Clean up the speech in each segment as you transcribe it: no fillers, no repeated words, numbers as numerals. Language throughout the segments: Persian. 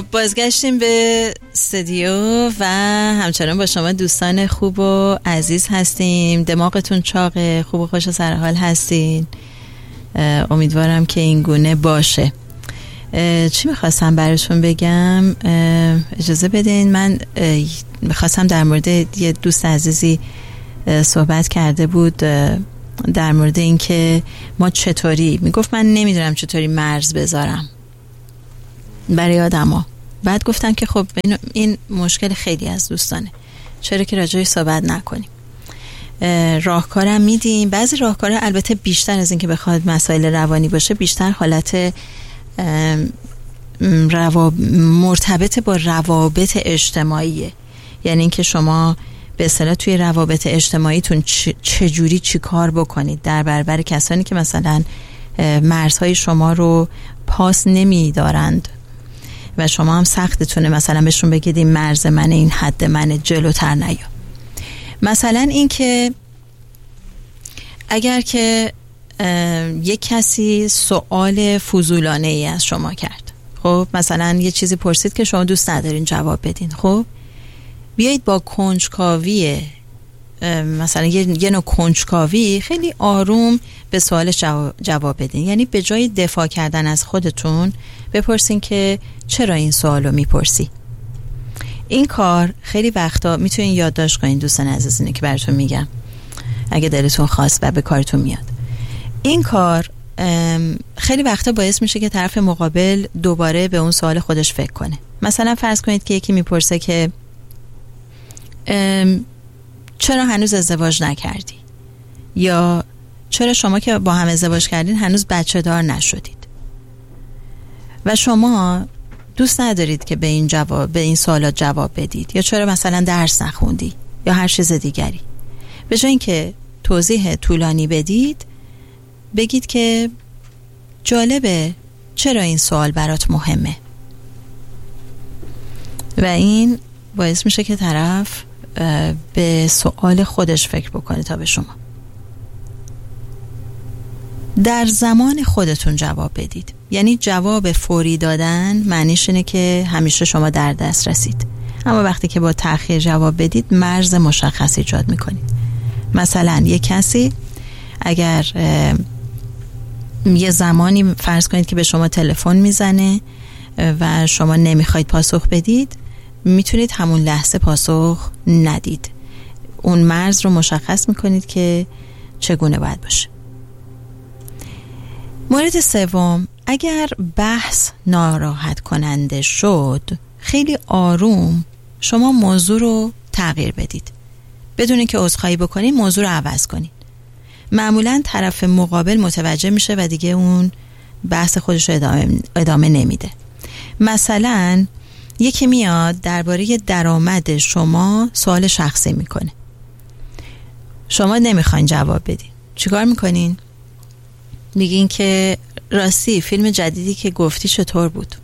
خب بازگشتیم به استودیو و همچنان با شما دوستان خوب و عزیز هستیم. دماغتون چاقه، خوب و خوش و سرحال هستین؟ امیدوارم که این گونه باشه. چی میخواستم براتون بگم؟ اجازه بدین، من میخواستم در مورد یه دوست عزیزی صحبت کرده بود در مورد این که ما چطوری، میگفت من نمیدونم چطوری مرز بذارم برای آدما. بعد گفتم که خب این مشکل خیلی از دوستانه، چرا که راجعش صحبت نکنیم؟ راهکارم میدیم. بعضی راهکارها البته بیشتر از این که بخواد مسائل روانی باشه، بیشتر حالت مرتبط با روابط اجتماعیه. یعنی اینکه شما به اصطلاح توی روابط اجتماعیتون چجوری چی کار بکنید در برابر کسانی که مثلا مرزهای شما رو پاس نمی دارند و شما هم سختتونه مثلا بهشون بگید این مرز منه، این حد منه، جلوتر نیا. مثلا این که اگر که یک کسی سوال فضولانه ای از شما کرد، خب مثلا یه چیزی پرسید که شما دوست ندارین جواب بدین، خب بیایید با کنجکاوی، مثلا یه نوع کنجکاوی خیلی آروم به سوالش جواب بدین. یعنی به جای دفاع کردن از خودتون بپرسین که چرا این سوالو میپرسی. این کار خیلی وقتا میتونین یادداشت کنین دوستان عزیزینه که براتون میگم اگه دلتون خواست و به کارتون میاد. این کار خیلی وقتا باعث میشه که طرف مقابل دوباره به اون سوال خودش فکر کنه. مثلا فرض کنید که یکی میپرسه که چرا هنوز ازدواج نکردی، یا چرا شما که با هم ازدواج کردین هنوز بچه دار نشدید، و شما دوست ندارید که به این سوالات جواب بدید، یا چرا مثلا درس نخوندی یا هر چیز دیگری. به جای اینکه توضیح طولانی بدید، بگید که جالبه، چرا این سوال برات مهمه، و این باعث میشه که طرف به سوال خودش فکر بکنه تا به شما. در زمان خودتون جواب بدید. یعنی جواب فوری دادن معنیش اینه که همیشه شما در دست رسید، اما وقتی که با تأخیر جواب بدید مرز مشخصی ایجاد میکنید. مثلا یک کسی اگر یه زمانی فرض کنید که به شما تلفن میزنه و شما نمیخواید پاسخ بدید، میتونید همون لحظه پاسخ ندید. اون مرز رو مشخص میکنید که چگونه باید باشه. مورد سوم، اگر بحث ناراحت کننده شد، خیلی آروم شما موضوع رو تغییر بدید. بدون اینکه عذرخواهی بکنید، موضوع رو عوض کنید. معمولا طرف مقابل متوجه میشه و دیگه اون بحث خودش رو ادامه نمیده. مثلا یکی میاد درباره درآمد شما سوال شخصی میکنه، شما نمیخواین جواب بدین. چیکار میکنین؟ میگین که راستی فیلم جدیدی که گفتی چطور بود؟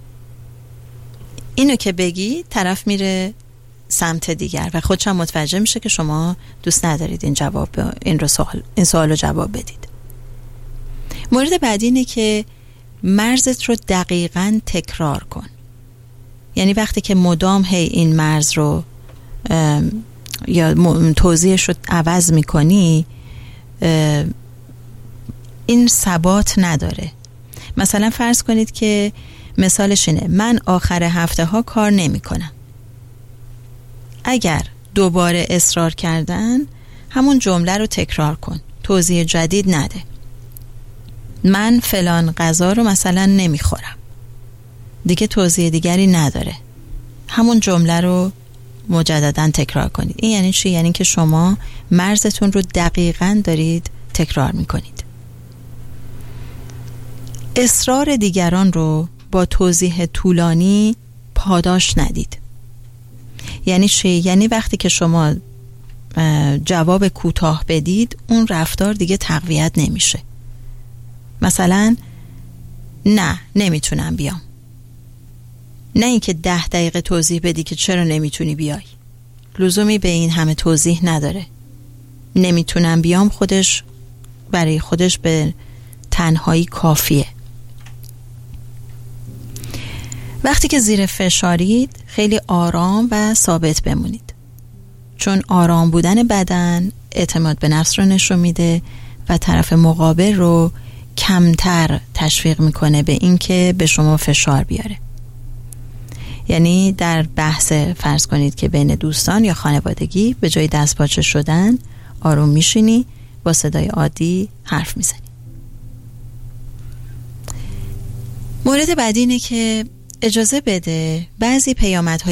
اینو که بگی، طرف میره سمت دیگر و خودش هم متوجه میشه که شما دوست ندارید این سوال رو جواب بدید. مورد بعدی اینه که مرزت رو دقیقاً تکرار کن. یعنی وقتی که مدام هی این مرز رو یا توضیحش رو عوض میکنی، این ثبات نداره. مثلا فرض کنید که مثالش اینه: من آخر هفته ها کار نمی کنم. اگر دوباره اصرار کردن، همون جمله رو تکرار کن، توضیح جدید نده. من فلان غذا رو مثلا نمی خورم، دیگه توضیح دیگری نداره، همون جمله رو مجددا تکرار کنید. این یعنی چی؟ یعنی که شما مرزتون رو دقیقاً دارید تکرار میکنید. اصرار دیگران رو با توضیح طولانی پاداش ندید. یعنی چی؟ یعنی وقتی که شما جواب کوتاه بدید، اون رفتار دیگه تقویت نمیشه. مثلا نه نمیتونم بیام. نه اینکه 10 دقیقه توضیح بدی که چرا نمیتونی بیای. لزومی به این همه توضیح نداره. نمیتونم بیام خودش برای خودش به تنهایی کافیه. وقتی که زیر فشارید خیلی آرام و ثابت بمونید، چون آرام بودن بدن اعتماد به نفس رو نشون میده و طرف مقابل رو کمتر تشویق میکنه به این که به شما فشار بیاره. یعنی در بحث فرض کنید که بین دوستان یا خانوادگی به جای دست پاچه شدن آروم میشینی، با صدای عادی حرف میزنی. مورد بعدی اینه که اجازه بده بعضی پیامدهای